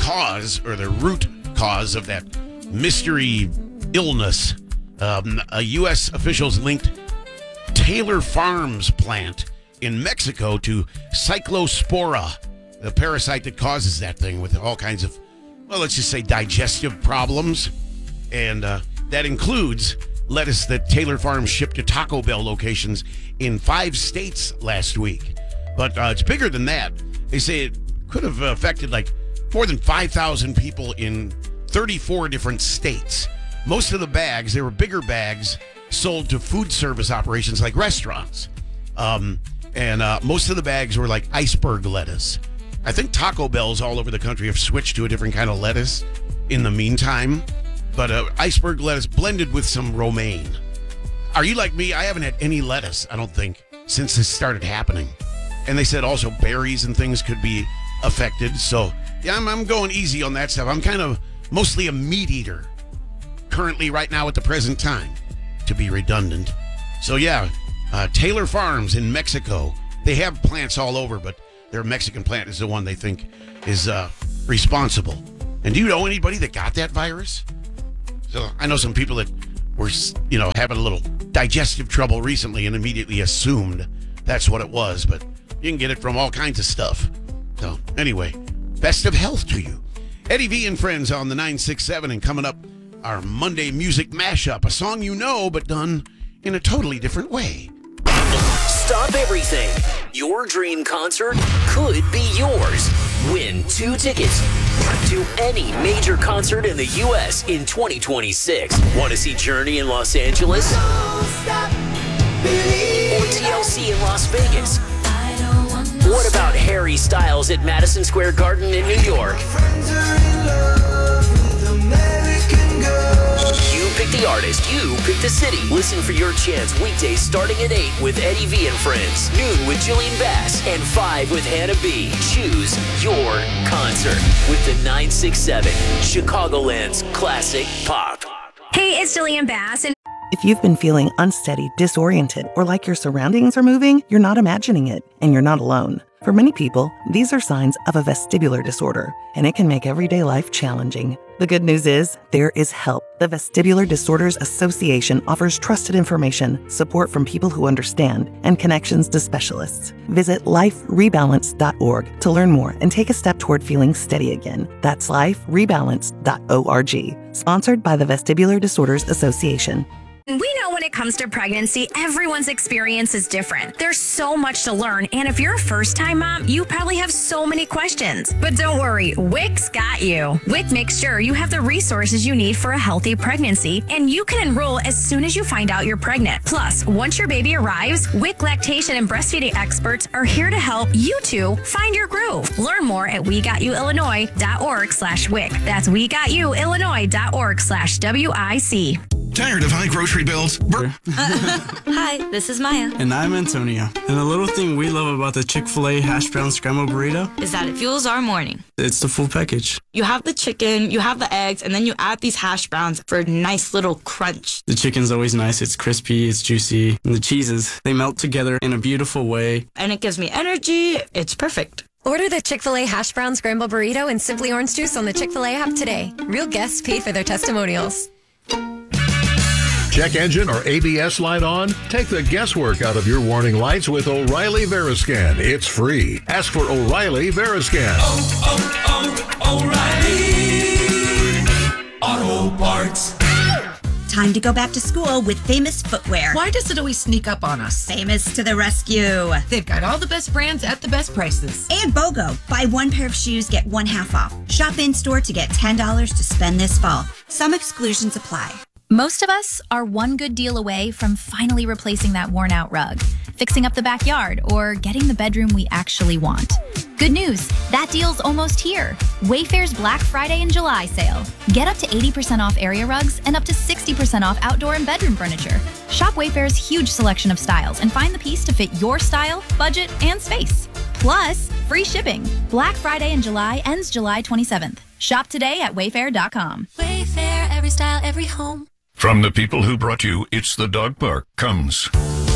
cause or the root cause of that mystery illness. U.S. officials linked Taylor Farms plant in Mexico to Cyclospora, the parasite that causes that thing with all kinds of, well, let's just say digestive problems. And that includes lettuce that Taylor Farms shipped to Taco Bell locations in 5 states last week. But it's bigger than that. They say it could have affected like more than 5,000 people in 34 different states. Most of the bags, they were bigger bags, sold to food service operations like restaurants. And most of the bags were like iceberg lettuce. I think Taco Bells all over the country have switched to a different kind of lettuce in the meantime. But iceberg lettuce blended with some romaine. Are you like me? I haven't had any lettuce, I don't think, since this started happening. And they said also berries and things could be affected. So, yeah, I'm going easy on that stuff. I'm kind of mostly a meat eater currently right now at the present time, to be redundant. So, yeah, Taylor Farms in Mexico. They have plants all over, but their Mexican plant is the one they think is responsible. And do you know anybody that got that virus? So I know some people that were, having a little digestive trouble recently and immediately assumed that's what it was. But you can get it from all kinds of stuff. So anyway, best of health to you. Eddie V and Friends on the 967, and coming up, our Monday music mashup, a song you know, but done in a totally different way. Stop everything. Your dream concert could be yours. Win 2 tickets to any major concert in the U.S. in 2026. Want to see Journey in Los Angeles? Or TLC in Las Vegas? What about Harry Styles at Madison Square Garden in New York? You pick the artist, you pick the city. Listen for your chance weekdays starting at 8 with Eddie V and Friends, noon with Jillian Bass, and 5 with Hannah B. Choose your concert with the 967, Chicagoland's classic pop. Hey, it's Jillian Bass. If you've been feeling unsteady, disoriented, or like your surroundings are moving, you're not imagining it, and you're not alone. For many people, these are signs of a vestibular disorder, and it can make everyday life challenging. The good news is, there is help. The Vestibular Disorders Association offers trusted information, support from people who understand, and connections to specialists. Visit liferebalance.org to learn more and take a step toward feeling steady again. That's liferebalance.org. Sponsored by the Vestibular Disorders Association. We know when it comes to pregnancy, everyone's experience is different. There's so much to learn, and if you're a first-time mom, you probably have so many questions. But don't worry, WIC's got you. WIC makes sure you have the resources you need for a healthy pregnancy, and you can enroll as soon as you find out you're pregnant. Plus, once your baby arrives, WIC lactation and breastfeeding experts are here to help you two find your groove. Learn more at wegotyouillinois.org/WIC. That's wegotyouillinois.org/WIC. Tired of high grocery bills? Hi, this is Maya. And I'm Antonia. And the little thing we love about the Chick-fil-A hash brown scrambled burrito is that it fuels our morning. It's the full package. You have the chicken, you have the eggs, and then you add these hash browns for a nice little crunch. The chicken's always nice. It's crispy, it's juicy. And the cheeses, they melt together in a beautiful way. And it gives me energy. It's perfect. Order the Chick-fil-A hash brown scrambled burrito and Simply Orange Juice on the Chick-fil-A app today. Real guests pay for their testimonials. Check engine or ABS light on? Take the guesswork out of your warning lights with O'Reilly Veriscan. It's free. Ask for O'Reilly Veriscan. O'Reilly Auto Parts. Time to go back to school with Famous Footwear. Why does it always sneak up on us? Famous to the rescue. They've got all the best brands at the best prices. And BOGO. Buy one pair of shoes, get one half off. Shop in-store to get $10 to spend this fall. Some exclusions apply. Most of us are one good deal away from finally replacing that worn-out rug, fixing up the backyard, or getting the bedroom we actually want. Good news, that deal's almost here. Wayfair's Black Friday and July sale. Get up to 80% off area rugs and up to 60% off outdoor and bedroom furniture. Shop Wayfair's huge selection of styles and find the piece to fit your style, budget, and space. Plus, free shipping. Black Friday in July ends July 27th. Shop today at wayfair.com. Wayfair, every style, every home. From the people who brought you It's the Dog Park comes